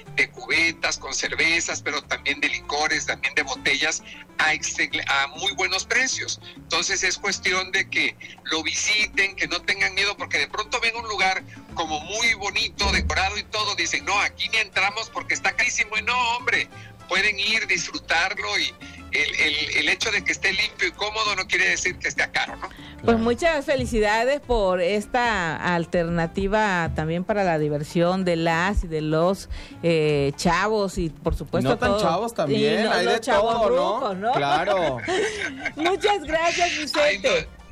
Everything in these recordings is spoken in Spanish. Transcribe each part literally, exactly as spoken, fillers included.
de cubetas, con cervezas, pero también de licores, también de botellas, a, a muy buenos precios. Entonces es cuestión de que lo visiten, que no tengan miedo, porque de pronto ven un lugar como muy bonito, decorado y todo, dicen, no, aquí ni entramos porque está carísimo. Y no, hombre, pueden ir, disfrutarlo, y el, el, el hecho de que esté limpio y cómodo no quiere decir que esté caro, ¿no? Pues muchas felicidades por esta alternativa también para la diversión de las y de los eh, chavos, y por supuesto no tan todo, chavos también, no, hay los de chavos todo, rucos, ¿no? ¿no? Claro. Muchas gracias, Vicente. Ay, no.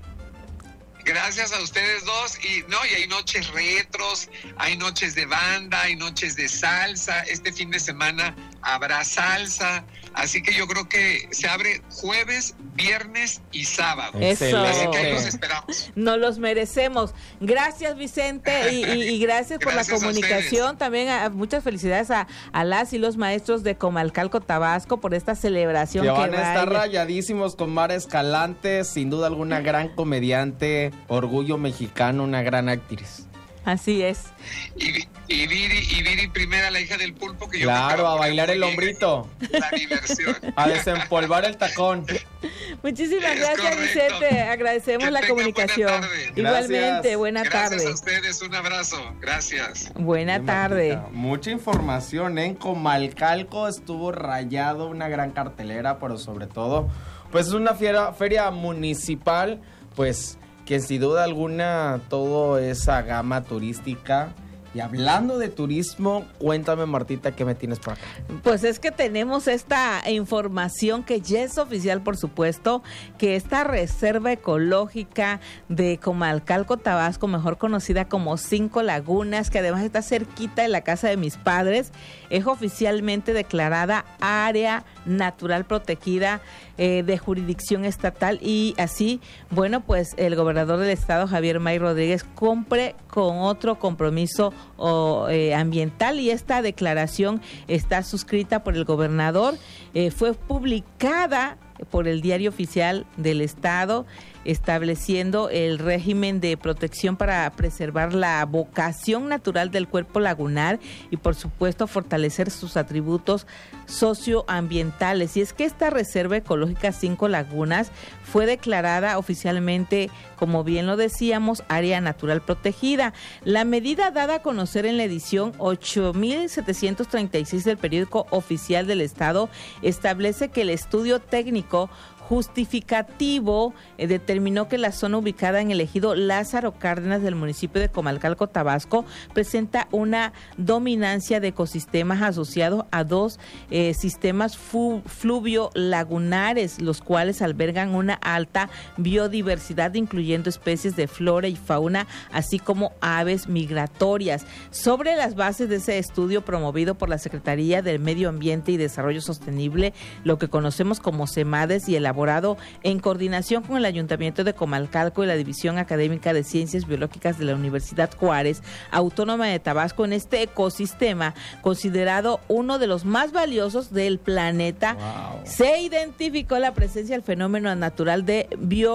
Gracias a ustedes dos. Y no, y hay noches retros, hay noches de banda, hay noches de salsa. Este fin de semana habrá salsa. Así que yo creo que se abre jueves, viernes y sábado. Eso. Así que ahí los esperamos. Nos los merecemos. Gracias, Vicente, y, y, y gracias, gracias por la comunicación. También a, muchas felicidades a, a las y los maestros de Comalcalco, Tabasco, por esta celebración. Que que van a vaya. estar rayadísimos con Mara Escalante, sin duda alguna gran comediante, orgullo mexicano, una gran actriz. Así es. Y, y, Viri, y Viri primera, la hija del pulpo, que yo claro, a bailar el hombrito. La diversión. A desempolvar el tacón. Muchísimas es gracias, correcto. Vicente. Agradecemos que la comunicación. Buena tarde. Igualmente, buena gracias tarde. Gracias a ustedes, un abrazo. Gracias. Buena Qué tarde. Martita. Mucha información, ¿eh? En Comalcalco estuvo rayado, una gran cartelera, pero sobre todo, pues es una fiera, feria municipal, pues que sin duda alguna toda esa gama turística. Y hablando de turismo, cuéntame, Martita, ¿qué me tienes por acá? Pues es que tenemos esta información que ya es oficial, por supuesto, que esta reserva ecológica de Comalcalco, Tabasco, mejor conocida como Cinco Lagunas, que además está cerquita de la casa de mis padres, es oficialmente declarada área natural protegida eh, de jurisdicción estatal, y así, bueno, pues el gobernador del estado, Javier May Rodríguez, cumple con otro compromiso o, eh, ambiental, y esta declaración está suscrita por el gobernador, eh, fue publicada por el Diario Oficial del Estado, estableciendo el régimen de protección para preservar la vocación natural del cuerpo lagunar y, por supuesto, fortalecer sus atributos socioambientales. Y es que esta reserva ecológica Cinco Lagunas fue declarada oficialmente, como bien lo decíamos, área natural protegida. La medida, dada a conocer en la edición ocho mil setecientos treinta y seis del periódico oficial del Estado, establece que el estudio técnico justificativo eh, determinó que la zona ubicada en el ejido Lázaro Cárdenas del municipio de Comalcalco, Tabasco, presenta una dominancia de ecosistemas asociados a dos eh, sistemas fu- fluvio-lagunares, los cuales albergan una alta biodiversidad, incluyendo especies de flora y fauna, así como aves migratorias. Sobre las bases de ese estudio promovido por la Secretaría del Medio Ambiente y Desarrollo Sostenible, lo que conocemos como CEMADES, y elaborado en coordinación con el Ayuntamiento de Comalcalco y la División Académica de Ciencias Biológicas de la Universidad Juárez Autónoma de Tabasco, en este ecosistema considerado uno de los más valiosos del planeta, wow, se identificó la presencia del fenómeno natural de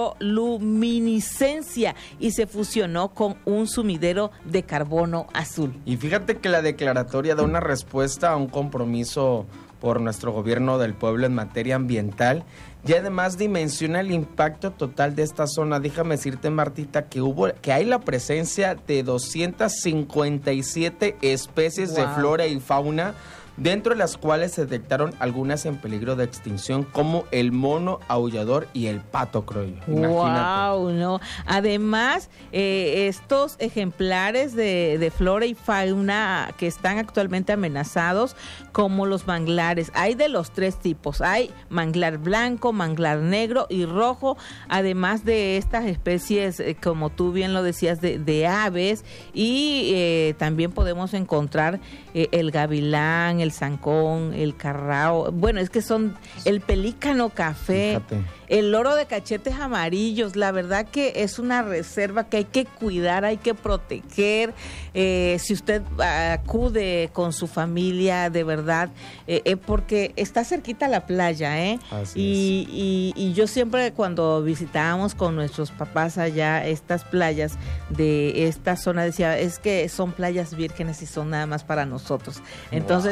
bioluminiscencia y se fusionó con un sumidero de carbono azul. Y fíjate que la declaratoria da una respuesta a un compromiso por nuestro gobierno del pueblo en materia ambiental, y además dimensiona el impacto total de esta zona. Déjame decirte, Martita, que hubo, que hay la presencia de doscientas cincuenta y siete especies wow. de flora y fauna, dentro de las cuales se detectaron algunas en peligro de extinción, como el mono aullador y el pato criollo. Imagínate. Wow, no. Además, eh, estos ejemplares de, de flora y fauna que están actualmente amenazados, como los manglares, hay de los tres tipos, hay manglar blanco, manglar negro y rojo, además de estas especies, eh, como tú bien lo decías, de, de aves, y eh, también podemos encontrar eh, el gavilán, el zancón, el carrao, bueno, es que son el pelícano café, fíjate, el loro de cachetes amarillos. La verdad que es una reserva que hay que cuidar, hay que proteger. Eh, si usted acude con su familia, de verdad, eh, eh, porque está cerquita la playa, ¿eh? Así y, es. y, y yo siempre, cuando visitábamos con nuestros papás allá estas playas de esta zona, decía, es que son playas vírgenes y son nada más para nosotros. Entonces,